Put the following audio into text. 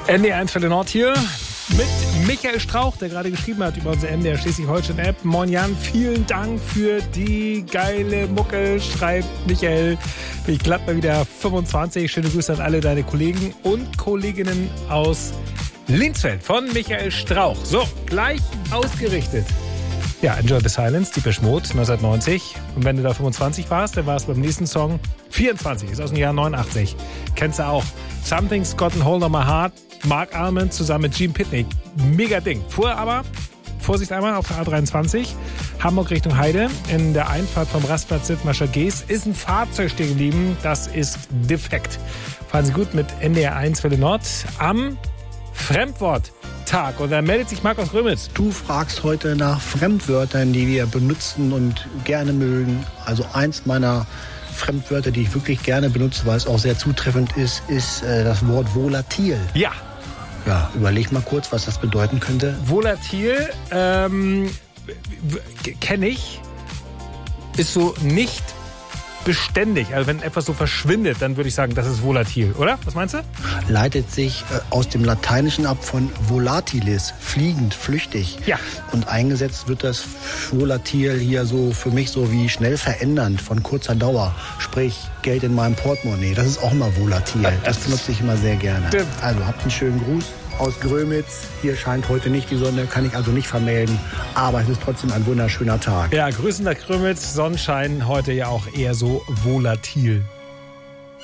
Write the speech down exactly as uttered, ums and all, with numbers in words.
N D R eins für den Nord hier mit Michael Strauch, der gerade geschrieben hat über unsere N D R Schleswig-Holstein-App. Moin Jan, vielen Dank für die geile Mucke, schreibt Michael. Ich glatt mal wieder fünfundzwanzig. Schöne Grüße an alle deine Kollegen und Kolleginnen aus Linsfeld von Michael Strauch. So, gleich ausgerichtet. Ja, Enjoy the Silence, Depeche Mode, neunzehnhundertneunzig. Und wenn du da fünfundzwanzig warst, dann war es beim nächsten Song vierundzwanzig, ist aus dem Jahr neunundachtzig. Kennst du auch. Something's Got a Hold on My Heart, Mark Almond zusammen mit Gene Pitney. Mega Ding. Vorher aber, Vorsicht einmal, auf der A dreiundzwanzig, Hamburg Richtung Heide, in der Einfahrt vom Rastplatz Sittmarscher Gees, ist ein Fahrzeug stehen geblieben, das ist defekt. Fahren Sie gut mit N D R eins für den Nord am Fremdworttag. Und da meldet sich Markus Römitz. Du fragst heute nach Fremdwörtern, die wir benutzen und gerne mögen. Also eins meiner Fremdwörter, die ich wirklich gerne benutze, weil es auch sehr zutreffend ist, ist äh, das Wort volatil. Ja. Ja, überleg mal kurz, was das bedeuten könnte. Volatil, ähm, kenne ich, ist so nicht beständig. Also wenn etwas so verschwindet, dann würde ich sagen, das ist volatil, oder? Was meinst du? Leitet sich äh, aus dem Lateinischen ab von volatilis, fliegend, flüchtig. Ja. Und eingesetzt wird das volatil hier so für mich so wie schnell verändernd, von kurzer Dauer. Sprich, Geld in meinem Portemonnaie. Das ist auch immer volatil. Das benutze ich immer sehr gerne. Stimmt. Also habt einen schönen Gruß aus Grömitz. Hier scheint heute nicht die Sonne, kann ich also nicht vermelden. Aber es ist trotzdem ein wunderschöner Tag. Ja, Grüßen nach Grömitz. Sonnenschein heute ja auch eher so volatil.